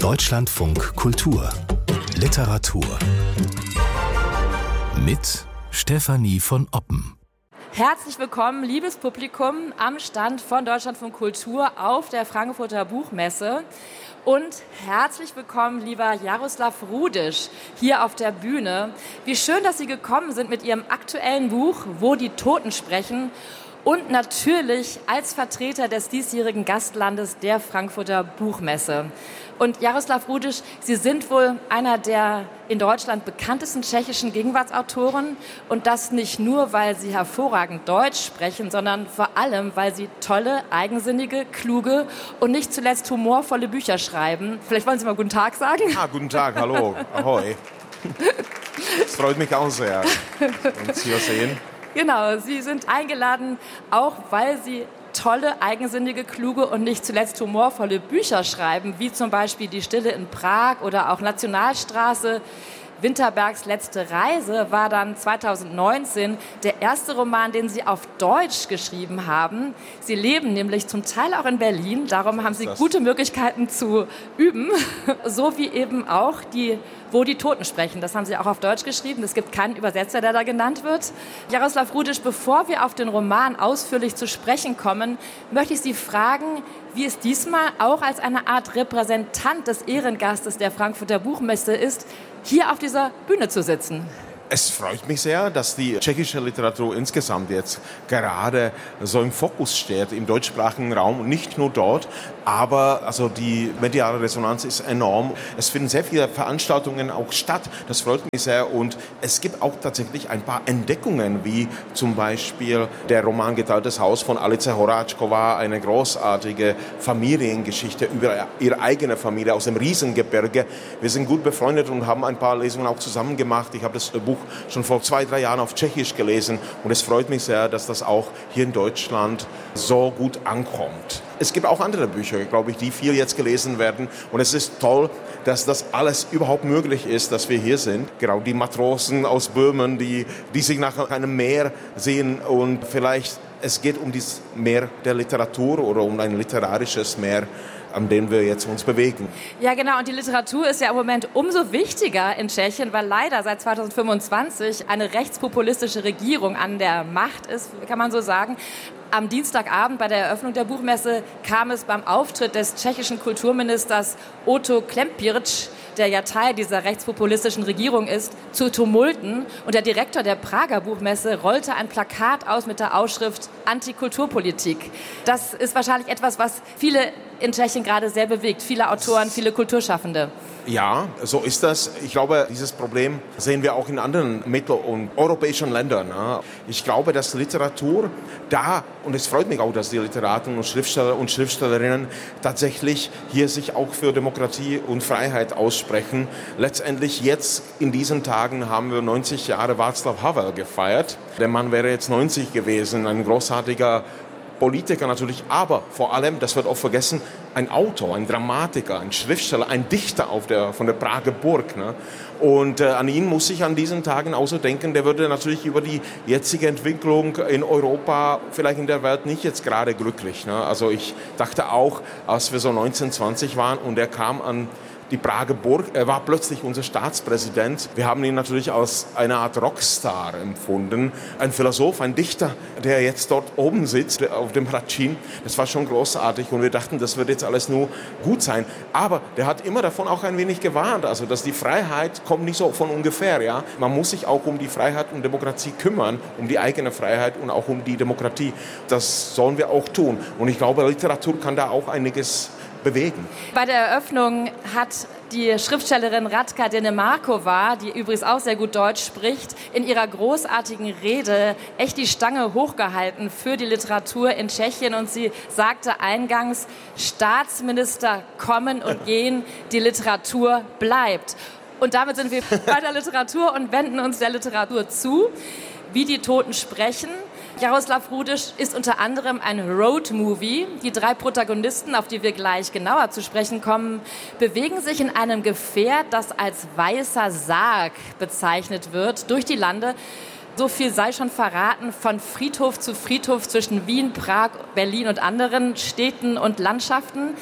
Deutschlandfunk Kultur Literatur mit Stefanie von Oppen. Herzlich willkommen, liebes Publikum, am Stand von Deutschlandfunk Kultur auf der Frankfurter Buchmesse. Und herzlich willkommen, lieber Jaroslav Rudisch, hier auf der Bühne. Wie schön, dass Sie gekommen sind mit Ihrem aktuellen Buch Wo die Toten sprechen. Und natürlich als Vertreter des diesjährigen Gastlandes der Frankfurter Buchmesse. Und Jaroslav Rudisch, Sie sind wohl einer der in Deutschland bekanntesten tschechischen Gegenwartsautoren. Und das nicht nur, weil Sie hervorragend Deutsch sprechen, sondern vor allem, weil Sie tolle, eigensinnige, kluge und nicht zuletzt humorvolle Bücher schreiben. Vielleicht wollen Sie mal guten Tag sagen? Guten Tag, hallo, ahoi. Es freut mich auch sehr, uns hier sehen. Genau, Sie sind eingeladen, auch weil Sie tolle, eigensinnige, kluge und nicht zuletzt humorvolle Bücher schreiben, wie zum Beispiel Die Stille in Prag oder auch Nationalstraße. Winterbergs letzte Reise war dann 2019 der erste Roman, den Sie auf Deutsch geschrieben haben. Sie leben nämlich zum Teil auch in Berlin, darum haben Sie gute Möglichkeiten zu üben, so wie eben auch Wo die Toten sprechen. Das haben Sie auch auf Deutsch geschrieben. Es gibt keinen Übersetzer, der da genannt wird. Jaroslav Rudisch, bevor wir auf den Roman ausführlich zu sprechen kommen, möchte ich Sie fragen, wie es diesmal auch als eine Art Repräsentant des Ehrengastes der Frankfurter Buchmesse ist, hier auf dieser Bühne zu sitzen. Es freut mich sehr, dass die tschechische Literatur insgesamt jetzt gerade so im Fokus steht, im deutschsprachigen Raum. Nicht nur dort, aber also die mediale Resonanz ist enorm. Es finden sehr viele Veranstaltungen auch statt. Das freut mich sehr. Und es gibt auch tatsächlich ein paar Entdeckungen, wie zum Beispiel der Roman Geteiltes Haus von Alice Horáčková, eine großartige Familiengeschichte über ihre eigene Familie aus dem Riesengebirge. Wir sind gut befreundet und haben ein paar Lesungen auch zusammen gemacht. Ich habe das Buch schon vor 2-3 Jahren auf Tschechisch gelesen und es freut mich sehr, dass das auch hier in Deutschland so gut ankommt. Es gibt auch andere Bücher, glaube ich, die viel jetzt gelesen werden und es ist toll, dass das alles überhaupt möglich ist, dass wir hier sind. Genau, die Matrosen aus Böhmen, die sich nach einem Meer sehen und vielleicht es geht um das Meer der Literatur oder um ein literarisches Meer, an dem wir jetzt uns bewegen. Ja, genau. Und die Literatur ist ja im Moment umso wichtiger in Tschechien, weil leider seit 2025 eine rechtspopulistische Regierung an der Macht ist, kann man so sagen. Am Dienstagabend bei der Eröffnung der Buchmesse kam es beim Auftritt des tschechischen Kulturministers Otto Klempirch, der ja Teil dieser rechtspopulistischen Regierung ist, zu Tumulten. Und der Direktor der Prager Buchmesse rollte ein Plakat aus mit der Ausschrift Antikulturpolitik. Das ist wahrscheinlich etwas, was viele in Tschechien gerade sehr bewegt. Viele Autoren, viele Kulturschaffende. Ja, so ist das. Ich glaube, dieses Problem sehen wir auch in anderen mittel- und europäischen Ländern. Ich glaube, dass Literatur da, und es freut mich auch, dass die Literaten und Schriftsteller und Schriftstellerinnen tatsächlich hier sich auch für Demokratie und Freiheit aussprechen. Letztendlich jetzt in diesen Tagen haben wir 90 Jahre Václav Havel gefeiert. Der Mann wäre jetzt 90 gewesen, ein großartiger Politiker natürlich, aber vor allem, das wird oft vergessen, ein Autor, ein Dramatiker, ein Schriftsteller, ein Dichter von der Prager Burg. Ne? Und an ihn muss ich an diesen Tagen auch so denken, der würde natürlich über die jetzige Entwicklung in Europa, vielleicht in der Welt nicht jetzt gerade glücklich. Ne? Also ich dachte auch, als wir so 19, 20 waren und er kam an die Prager Burg, er war plötzlich unser Staatspräsident. Wir haben ihn natürlich als eine Art Rockstar empfunden. Ein Philosoph, ein Dichter, der jetzt dort oben sitzt, auf dem Hradčín. Das war schon großartig und wir dachten, das wird jetzt alles nur gut sein. Aber der hat immer davon auch ein wenig gewarnt, also dass die Freiheit kommt nicht so von ungefähr. Ja? Man muss sich auch um die Freiheit und Demokratie kümmern, um die eigene Freiheit und auch um die Demokratie. Das sollen wir auch tun. Und ich glaube, Literatur kann da auch einiges bewegen. Bei der Eröffnung hat die Schriftstellerin Radka Denemarkova, die übrigens auch sehr gut Deutsch spricht, in ihrer großartigen Rede echt die Stange hochgehalten für die Literatur in Tschechien. Und sie sagte eingangs, Staatsminister kommen und gehen, die Literatur bleibt. Und damit sind wir bei der Literatur und wenden uns der Literatur zu. Wie die Toten sprechen. Jaroslav Rudisch ist unter anderem ein Roadmovie. Die 3 Protagonisten, auf die wir gleich genauer zu sprechen kommen, bewegen sich in einem Gefährt, das als weißer Sarg bezeichnet wird, durch die Lande. So viel sei schon verraten, von Friedhof zu Friedhof zwischen Wien, Prag, Berlin und anderen Städten und Landschaften.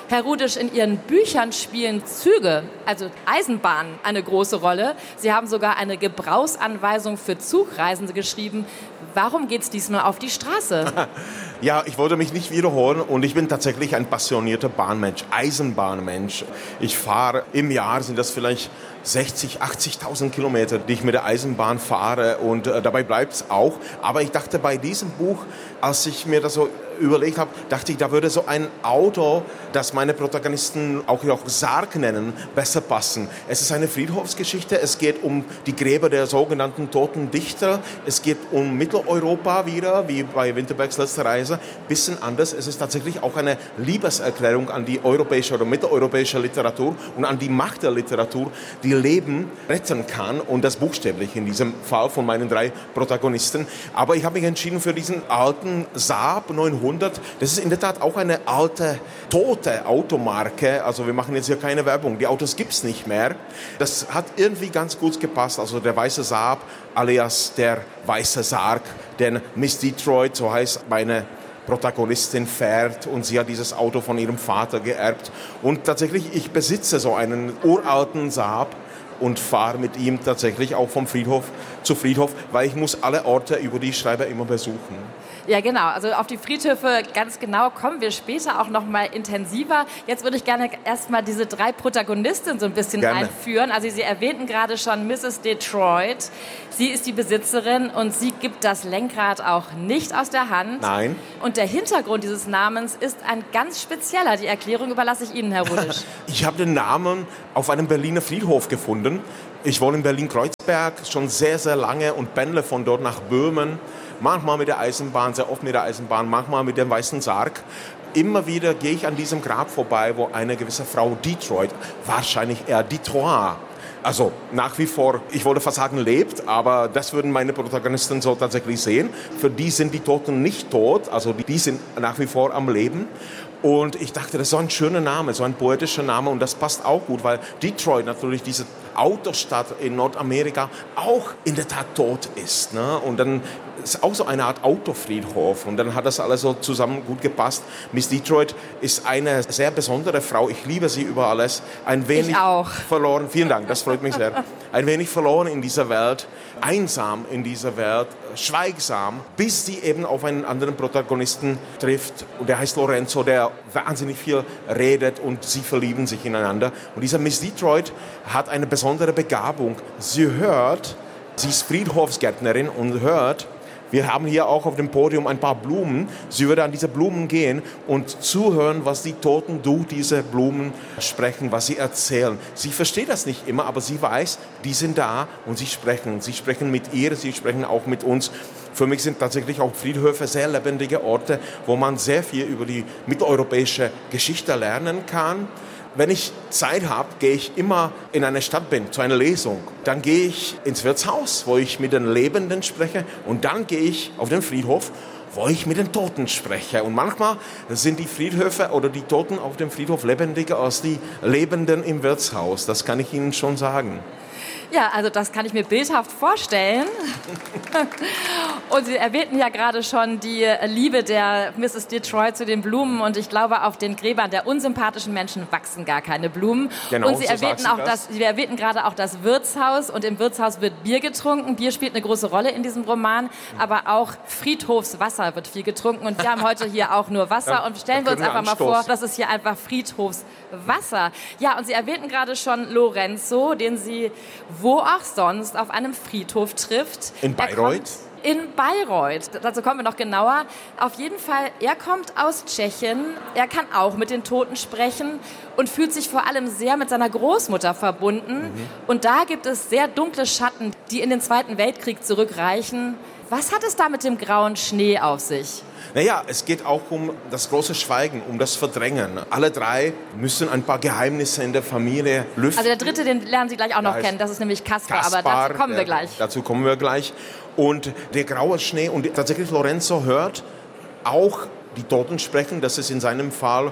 Herr Rudisch, in Ihren Büchern spielen Züge, also Eisenbahnen, eine große Rolle. Sie haben sogar eine Gebrauchsanweisung für Zugreisende geschrieben. Warum geht es diesmal auf die Straße? Ja, ich wollte mich nicht wiederholen und ich bin tatsächlich ein passionierter Bahnmensch, Eisenbahnmensch. Ich fahre im Jahr, sind das vielleicht 60.000, 80.000 Kilometer, die ich mit der Eisenbahn fahre und dabei bleibt es auch. Aber ich dachte bei diesem Buch, als ich mir das so überlegt habe, dachte ich, da würde so ein Auto, das meine Protagonisten auch Sarg nennen, besser passen. Es ist eine Friedhofsgeschichte, es geht um die Gräber der sogenannten toten Dichter, es geht um Mitteleuropa wieder, wie bei Winterbergs letzter Reise, bisschen anders. Es ist tatsächlich auch eine Liebeserklärung an die europäische oder mitteleuropäische Literatur und an die Macht der Literatur, die Leben retten kann und das buchstäblich in diesem Fall von meinen 3 Protagonisten. Aber ich habe mich entschieden für diesen alten Saab 900. Das ist in der Tat auch eine alte, tote Automarke. Also wir machen jetzt hier keine Werbung. Die Autos gibt es nicht mehr. Das hat irgendwie ganz gut gepasst. Also der weiße Saab alias der weiße Sarg, denn Miss Detroit, so heißt meine Protagonistin, fährt und sie hat dieses Auto von ihrem Vater geerbt. Und tatsächlich, ich besitze so einen uralten Saab und fahre mit ihm tatsächlich auch vom Friedhof zu Friedhof, weil ich muss alle Orte, über die ich schreibe, immer besuchen. Ja, genau. Also auf die Friedhöfe ganz genau kommen wir später auch noch mal intensiver. Jetzt würde ich gerne erstmal diese 3 Protagonistinnen so ein bisschen einführen. Also Sie erwähnten gerade schon Mrs. Detroit. Sie ist die Besitzerin und sie gibt das Lenkrad auch nicht aus der Hand. Nein. Und der Hintergrund dieses Namens ist ein ganz spezieller. Die Erklärung überlasse ich Ihnen, Herr Rudisch. Ich habe den Namen auf einem Berliner Friedhof gefunden. Ich wohne in Berlin-Kreuzberg schon sehr, sehr lange und pendle von dort nach Böhmen. Manchmal mit der Eisenbahn, sehr oft mit der Eisenbahn, manchmal mit dem weißen Sarg. Immer wieder gehe ich an diesem Grab vorbei, wo eine gewisse Frau Detroit, wahrscheinlich eher Detroit, also nach wie vor, ich wollte fast sagen, lebt, aber das würden meine Protagonisten so tatsächlich sehen. Für die sind die Toten nicht tot, also die sind nach wie vor am Leben. Und ich dachte, das ist so ein schöner Name, so ein poetischer Name und das passt auch gut, weil Detroit natürlich diese Autostadt in Nordamerika auch in der Tat tot ist. Ne? Und dann ist auch so eine Art Autofriedhof und dann hat das alles so zusammen gut gepasst. Miss Detroit ist eine sehr besondere Frau, ich liebe sie über alles. Ein wenig verloren, vielen Dank, das freut mich sehr. Ein wenig verloren in dieser Welt, einsam in dieser Welt, schweigsam, bis sie eben auf einen anderen Protagonisten trifft und der heißt Lorenzo, der wahnsinnig viel redet und sie verlieben sich ineinander. Und diese Miss Detroit hat eine besondere Begabung. Sie ist Friedhofsgärtnerin und hört, wir haben hier auch auf dem Podium ein paar Blumen. Sie würde an diese Blumen gehen und zuhören, was die Toten durch diese Blumen sprechen, was sie erzählen. Sie versteht das nicht immer, aber sie weiß, die sind da und sie sprechen. Sie sprechen mit ihr, sie sprechen auch mit uns. Für mich sind tatsächlich auch Friedhöfe sehr lebendige Orte, wo man sehr viel über die mitteleuropäische Geschichte lernen kann. Wenn ich Zeit habe, gehe ich immer in eine Stadt bin, zu einer Lesung. Dann gehe ich ins Wirtshaus, wo ich mit den Lebenden spreche. Und dann gehe ich auf den Friedhof, wo ich mit den Toten spreche. Und manchmal sind die Friedhöfe oder die Toten auf dem Friedhof lebendiger als die Lebenden im Wirtshaus. Das kann ich Ihnen schon sagen. Ja, also das kann ich mir bildhaft vorstellen. Und Sie erwähnten ja gerade schon die Liebe der Mrs. Detroit zu den Blumen. Und ich glaube, auf den Gräbern der unsympathischen Menschen wachsen gar keine Blumen. Genau, und Sie erwähnten gerade auch das Wirtshaus. Und im Wirtshaus wird Bier getrunken. Bier spielt eine große Rolle in diesem Roman. Aber auch Friedhofswasser wird viel getrunken. Und wir haben heute hier auch nur Wasser. Ja, und stellen wir uns einfach mal vor, das ist hier einfach Friedhofswasser. Ja, und Sie erwähnten gerade schon Lorenzo, den Sie wo auch sonst auf einem Friedhof trifft. In Bayreuth? In Bayreuth. Dazu kommen wir noch genauer. Auf jeden Fall, er kommt aus Tschechien. Er kann auch mit den Toten sprechen und fühlt sich vor allem sehr mit seiner Großmutter verbunden. Und da gibt es sehr dunkle Schatten, die in den Zweiten Weltkrieg zurückreichen. Was hat es da mit dem grauen Schnee auf sich? Naja, es geht auch um das große Schweigen, um das Verdrängen. Alle 3 müssen ein paar Geheimnisse in der Familie lüften. Also der dritte, den lernen Sie gleich auch noch kennen, das ist nämlich Kaspar, aber dazu kommen wir gleich. Dazu kommen wir gleich. Und der graue Schnee und tatsächlich Lorenzo hört auch die Toten sprechen, das ist in seinem Fall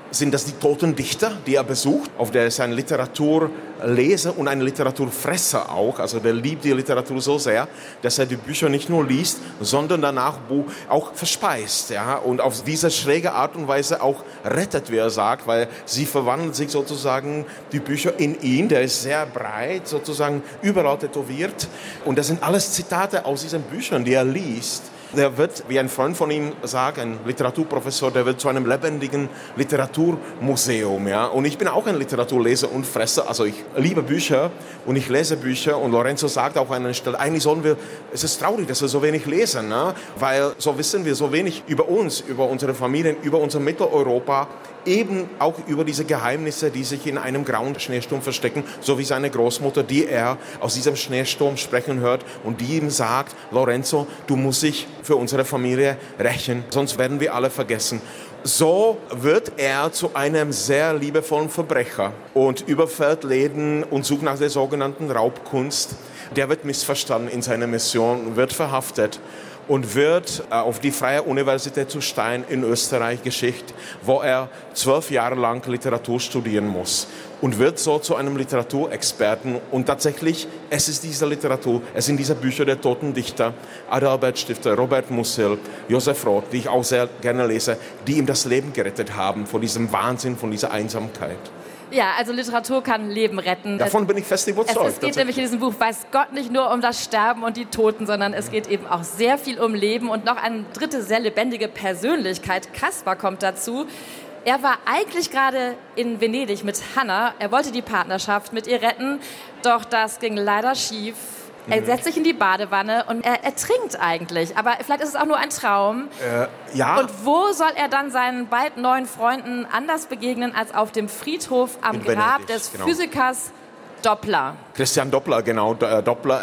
sind das die toten Dichter, die er besucht, auf der ist ein Literaturleser und ein Literaturfresser auch. Also der liebt die Literatur so sehr, dass er die Bücher nicht nur liest, sondern danach auch verspeist. Ja? Und auf diese schräge Art und Weise auch rettet, wie er sagt, weil sie verwandeln sich sozusagen die Bücher in ihn. Der ist sehr breit, sozusagen überall tätowiert. Und das sind alles Zitate aus diesen Büchern, die er liest. Der wird, wie ein Freund von ihm sagt, ein Literaturprofessor, der wird zu einem lebendigen Literaturmuseum. Ja? Und ich bin auch ein Literaturleser und Fresser. Also ich liebe Bücher und ich lese Bücher. Und Lorenzo sagt auch an einer Stelle, eigentlich sollen wir, es ist traurig, dass wir so wenig lesen, ne? Weil so wissen wir so wenig über uns, über unsere Familien, über unser Mitteleuropa, eben auch über diese Geheimnisse, die sich in einem grauen Schneesturm verstecken, so wie seine Großmutter, die er aus diesem Schneesturm sprechen hört und die ihm sagt, Lorenzo, du musst dich für unsere Familie rächen, sonst werden wir alle vergessen. So wird er zu einem sehr liebevollen Verbrecher und überfällt Läden und sucht nach der sogenannten Raubkunst. Der wird missverstanden in seiner Mission, wird verhaftet und wird auf die Freie Universität zu Stein in Österreich geschickt, wo er 12 Jahre lang Literatur studieren muss und wird so zu einem Literaturexperten. Und tatsächlich, es ist diese Literatur, es sind diese Bücher der toten Dichter, Adalbert Stifter, Robert Musil, Josef Roth, die ich auch sehr gerne lese, die ihm das Leben gerettet haben vor diesem Wahnsinn, von dieser Einsamkeit. Ja, also Literatur kann Leben retten. Davon bin ich fest überzeugt. Es geht nämlich in diesem Buch, weiß Gott, nicht nur um das Sterben und die Toten, sondern es geht eben auch sehr viel um Leben. Und noch eine dritte sehr lebendige Persönlichkeit, Caspar, kommt dazu. Er war eigentlich gerade in Venedig mit Hanna. Er wollte die Partnerschaft mit ihr retten, doch das ging leider schief. Er setzt sich in die Badewanne und er ertrinkt eigentlich. Aber vielleicht ist es auch nur ein Traum. Ja. Und wo soll er dann seinen bald neuen Freunden anders begegnen als auf dem Friedhof am Grab des Physikers Doppler? Christian Doppler, genau. Doppler